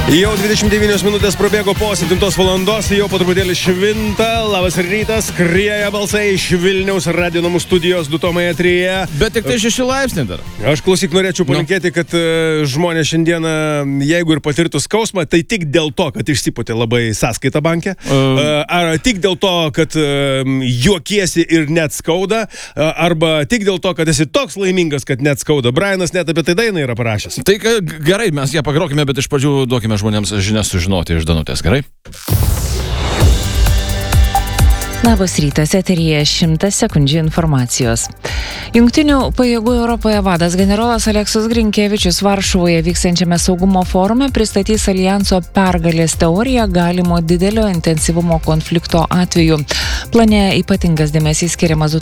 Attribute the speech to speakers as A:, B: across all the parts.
A: Jau 29 minutės prabėgo po 7 valandos, jau po truputėlį švinta, labas rytas, skrieja balsai iš Vilniaus radio namų studijos 2 Tomai eteryje.
B: Bet tik tai 6 laipsniai dar.
A: Aš klausyk norėčiau palinkėti, kad žmonės šiandieną, jeigu ir patirtų skausmą, tai tik dėl to, kad išsipūtė labai sąskaitą banke, ar tik dėl to, kad juokiesi ir net skauda, arba tik dėl to, kad esi toks laimingas, kad net skauda. Brianas net apie tai dainą yra parašęs.
B: Tai gerai, mes ją pagrokime, bet iš pradžių duokime žmonėms žinias sužinoti iš Danutės, gerai?
C: Labas rytas, eteryje 100 sekundžių informacijos. Jungtinių pajėgų Europoje vadas generolas Aleksas Grinkevičius Varšuvoje vykstančiame saugumo forume pristatys alijanso pergalės teoriją galimo didelio intensyvumo konflikto atveju. Plane ypatingas dėmesys skiriamas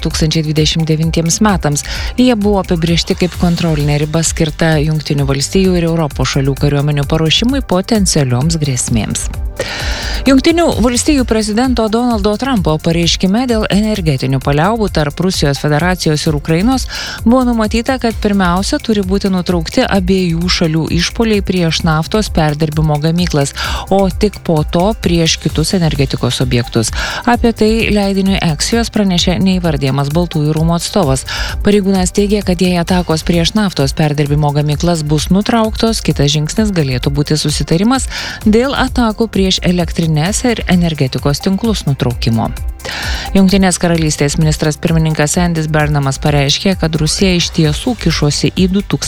C: 2029 metams. Jie buvo apibriežti kaip kontrolinė riba skirta Jungtinių valstijų ir Europos šalių kariuomenių paruošimui potencialioms grėsmėms. Jungtinių valstijų prezidento Donaldo Trumpo pareiškime dėl energetinių paliaubų tarp Rusijos federacijos ir Ukrainos buvo numatyta, kad pirmiausia turi būti nutraukti abiejų šalių išpuoliai prieš naftos perdirbimo gamyklas, o tik po to prieš kitus energetikos objektus. Apie tai leidiniui Axios pranešė neįvardėjamas Baltųjų rūmų atstovas. Pareigūnas teigė, kad jei atakos prieš naftos perdirbimo gamyklas bus nutrauktos, kitas žingsnis galėtų būti susitarimas dėl atakų prieš elektrinės ir energetikos tinklus nutraukimo. Jungtinės karalystės ministras pirmininkas Andys Bernamas pareiškė, kad Rusija iš tiesų kišosi į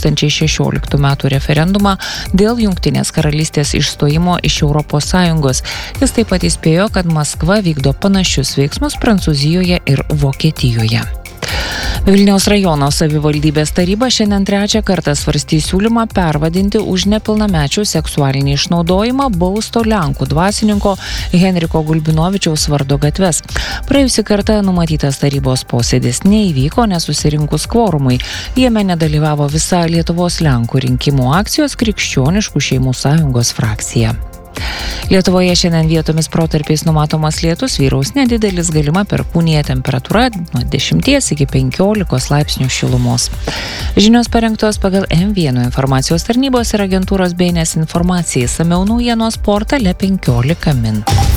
C: 2016 metų referendumą dėl Jungtinės karalystės išstojimo iš Europos Sąjungos. Jis taip pat įspėjo, kad Maskva vykdo panašius veiksmus Prancūzijoje ir Vokietijoje. Vilniaus rajono savivaldybės taryba šiandien 3 kartą svarstys siūlymą pervadinti už nepilnamečių seksualinį išnaudojimą bausto Lenkų dvasininko Henriko Gulbinovičiaus vardo gatves. Praėjusį kartą numatytas tarybos posėdis neįvyko nesusirinkus kvorumui. Jame nedalyvavo visa Lietuvos Lenkų rinkimų akcijos Krikščioniškų šeimų sąjungos frakcija. Lietuvoje šiandien vietomis protarpiais numatomas lietus, vyraus nedidelis, galima perkūnija, temperatūra nuo 10 iki 15 laipsnių šilumos. Žinios parengtos pagal M1 informacijos tarnybos ir agentūros BNS informacijai. Samiau naujienos portale 15 min.